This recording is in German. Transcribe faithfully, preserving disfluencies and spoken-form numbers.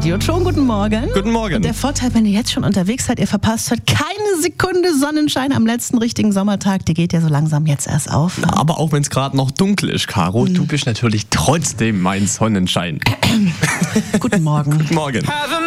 Radio. Schon guten Morgen. Guten Morgen. Und der Vorteil, wenn ihr jetzt schon unterwegs seid, ihr verpasst heute keine Sekunde Sonnenschein am letzten richtigen Sommertag. Die geht ja so langsam jetzt erst auf. Na, aber auch wenn es gerade noch dunkel ist, Caro, hm. du bist natürlich trotzdem mein Sonnenschein. Guten Morgen. Guten Morgen.